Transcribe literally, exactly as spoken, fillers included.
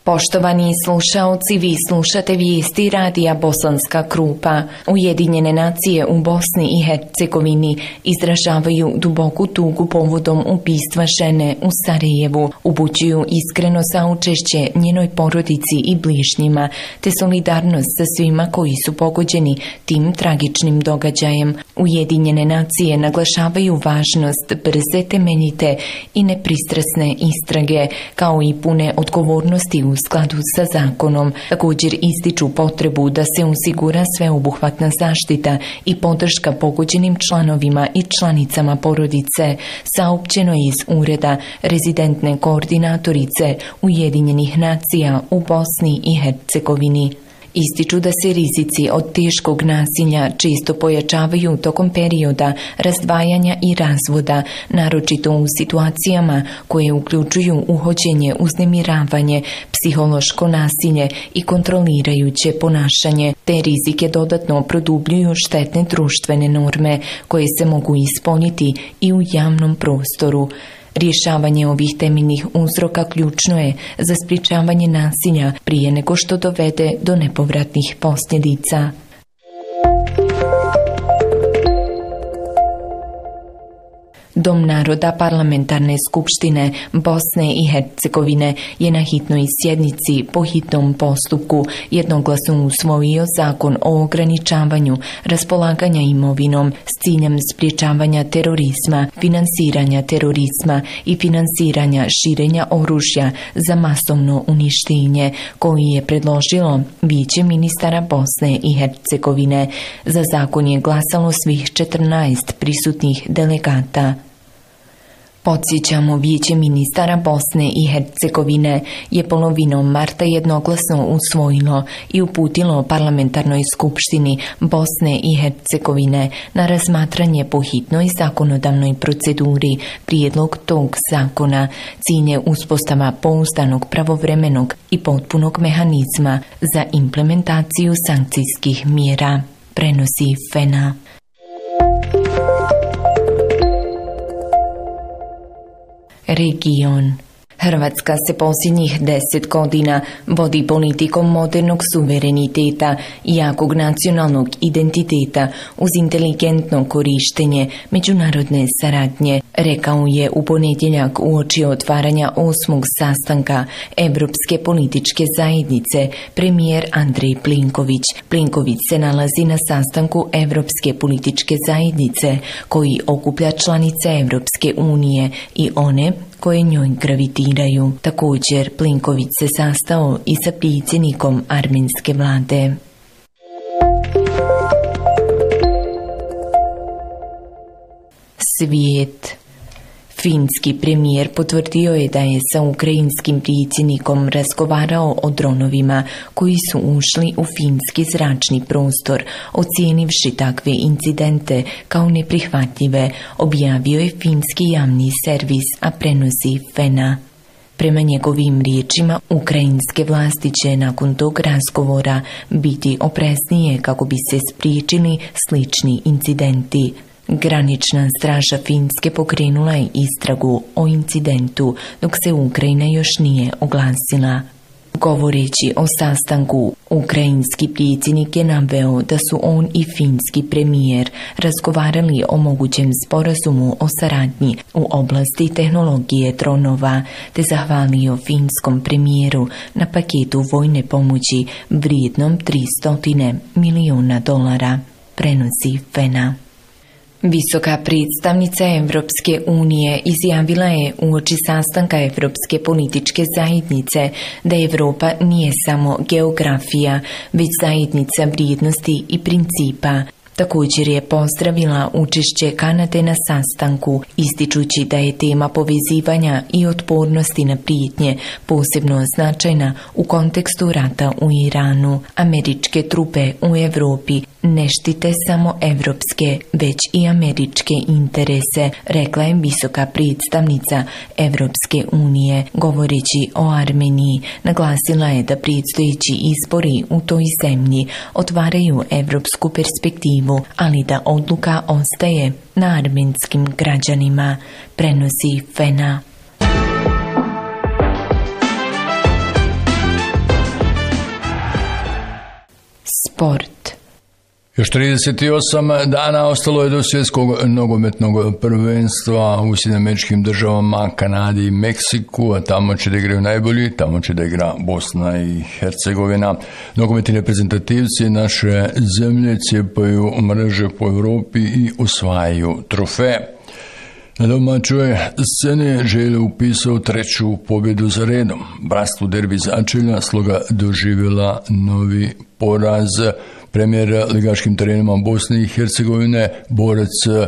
Poštovani slušaoci, vi slušate vijesti radija Bosanska Krupa. Ujedinjene nacije u Bosni i Hercegovini izražavaju duboku tugu povodom ubistva žene u Sarajevu, upućuju iskreno saučešće njenoj porodici i bližnjima, te solidarnost sa svima koji su pogođeni tim tragičnim događajem. Ujedinjene nacije naglašavaju važnost brze, temeljite i nepristrasne istrage, kao i pune odgovornosti u u skladu sa zakonom. Također ističu potrebu da se osigura sveobuhvatna zaštita i podrška pogođenim članovima i članicama porodice, saopćeno je iz ureda rezidentne koordinatorice Ujedinjenih nacija u Bosni i Hercegovini. Ističu da se rizici od teškog nasilja često pojačavaju tokom perioda razdvajanja i razvoda, naročito u situacijama koje uključuju uhođenje, uznemiravanje, psihološko nasilje i kontrolirajuće ponašanje. Te rizike dodatno produbljuju štetne društvene norme koje se mogu ispoljiti i u javnom prostoru. Rješavanje ovih temeljnih uzroka ključno je za sprječavanje nasilja prije nego što dovede do nepovratnih posljedica. Dom naroda Parlamentarne skupštine Bosne i Hercegovine je na hitnoj sjednici po hitnom postupku jednoglasno usvojio zakon o ograničavanju raspolaganja imovinom s ciljem sprječavanja terorizma, finansiranja terorizma i finansiranja širenja oružja za masovno uništenje, koji je predložilo Vijeće ministara Bosne i Hercegovine. Za zakon je glasalo svih četrnaest prisutnih delegata. Podsjećamo, Vijeće ministara Bosne i Hercegovine je polovinom marta jednoglasno usvojilo i uputilo Parlamentarnoj skupštini Bosne i Hercegovine na razmatranje po hitnoj zakonodavnoj proceduri prijedlog tog zakona. Cilj je uspostava pouzdanog, pravovremenog i potpunog mehanizma za implementaciju sankcijskih mjera, prenosi F E N A. Region. Hrvatska se posljednjih deset godina vodi politikom modernog suvereniteta i jakog nacionalnog identiteta uz inteligentno korištenje međunarodne saradnje, rekao je u ponedjeljak uoči otvaranja osmog sastanka Evropske političke zajednice premijer Andrej Plenković. Plenković se nalazi na sastanku Evropske političke zajednice koji okuplja članice Evropske unije i one koje njoj gravitiraju. Također, Plenković se sastao i sa predsjednikom armenske vlade. Svijet. Finski premijer potvrdio je da je sa ukrajinskim predsjednikom razgovarao o dronovima koji su ušli u finski zračni prostor, ocijenivši takve incidente kao neprihvatljive, objavio je finski javni servis, a prenosi F E N A. Prema njegovim riječima, ukrajinske vlasti će nakon tog razgovora biti opreznije kako bi se spriječili slični incidenti. Granična straža Finske pokrenula je istragu o incidentu, dok se Ukrajina još nije oglasila. Govoreći o sastanku, ukrajinski predsjednik je naveo da su on i finski premijer razgovarali o mogućem sporazumu o saradnji u oblasti tehnologije dronova, te zahvalio finskom premijeru na paketu vojne pomoći vrijednom tristo milijuna dolara, prenosi F E N A. Visoka predstavnica Evropske unije izjavila je uoči sastanka Evropske političke zajednice da Europa nije samo geografija, već zajednica vrijednosti i principa. Također je pozdravila učešće Kanade na sastanku, ističući da je tema povezivanja i otpornosti na prijetnje posebno značajna u kontekstu rata u Iranu. Američke trupe u Europi ne štite samo evropske, već i američke interese, rekla je visoka predstavnica Evropske unije. Govoreći o Armeniji, naglasila je da predstojeći izbori u toj zemlji otvaraju evropsku perspektivu, ali da odluka ostaje na armenskim građanima, prenosi F E N A. sport. Još trideset osam dana ostalo je do svjetskog nogometnog prvenstva u Sjedinjenim Američkim Državama, Kanadi i Meksiku, a tamo će da igraju najbolji, tamo će da igra Bosna i Hercegovina. Nogometni reprezentativci naše zemlje cijepaju mreže po Europi i osvajaju trofeje. Na domaćoj sceni Želja upisao treću pobjedu za redom. Bratstvo derbi začelja Sloga doživjela novi poraz. Premijer ligaškim terenima Bosne i Hercegovine, borac